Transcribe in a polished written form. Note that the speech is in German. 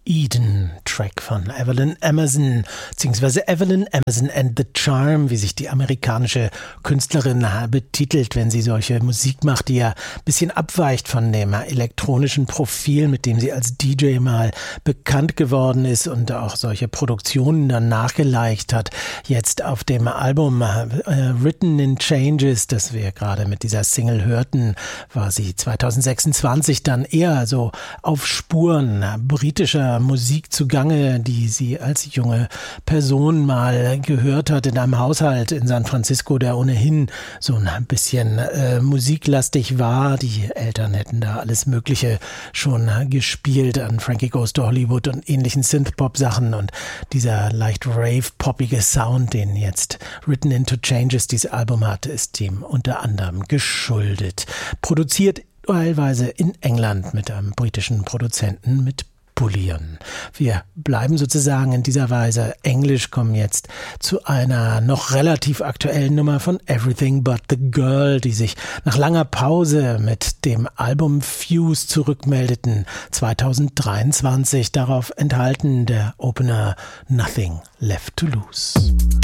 Eden, Track von Evelyn Emerson, beziehungsweise Evelyn Emerson and the Charm, wie sich die amerikanische Künstlerin betitelt, wenn sie solche Musik macht, die ja ein bisschen abweicht von dem elektronischen Profil, mit dem sie als DJ mal bekannt geworden ist und auch solche Produktionen dann nachgeleicht hat. Jetzt auf dem Album Written in Changes, das wir gerade mit dieser Single hörten, war sie 2026 dann eher so auf Spuren britischer Musik zugange, die sie als junge Person mal gehört hat in einem Haushalt in San Francisco, der ohnehin so ein bisschen musiklastig war. Die Eltern hätten da alles Mögliche schon gespielt an Frankie Goes to Hollywood und ähnlichen Synthpop-Sachen, und dieser leicht rave-poppige Sound, den jetzt Written into Changes dieses Album hatte, ist dem unter anderem geschuldet. Produziert teilweise in England mit einem britischen Produzenten, mit Bullion. Wir bleiben sozusagen in dieser Weise englisch, kommen jetzt zu einer noch relativ aktuellen Nummer von Everything But the Girl, die sich nach langer Pause mit dem Album Fuse zurückmeldeten, 2023. Darauf enthalten der Opener Nothing Left to Lose.